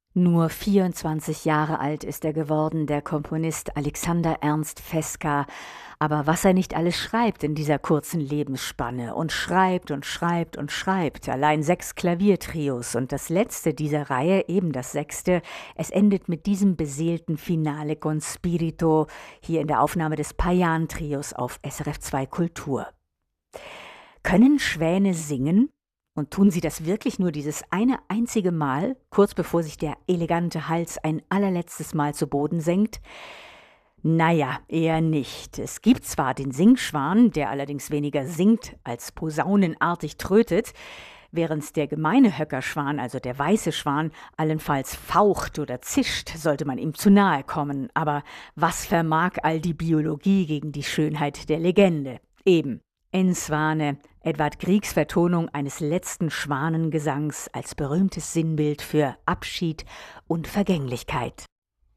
Nur 24 Jahre alt ist er geworden, der Komponist Alexander Ernst Fesca. Aber was er nicht alles schreibt in dieser kurzen Lebensspanne und schreibt und schreibt und schreibt. Allein 6 Klaviertrios und das letzte dieser Reihe, eben das 6., es endet mit diesem beseelten Finale con Spirito hier in der Aufnahme des Payan-Trios auf SRF 2 Kultur. Können Schwäne singen? Und tun sie das wirklich nur dieses eine einzige Mal, kurz bevor sich der elegante Hals ein allerletztes Mal zu Boden senkt? Naja, eher nicht. Es gibt zwar den Singschwan, der allerdings weniger singt als posaunenartig trötet, während der gemeine Höckerschwan, also der weiße Schwan, allenfalls faucht oder zischt, sollte man ihm zu nahe kommen. Aber was vermag all die Biologie gegen die Schönheit der Legende? Eben. En Swane, Edvard Griegs Vertonung eines letzten Schwanengesangs als berühmtes Sinnbild für Abschied und Vergänglichkeit.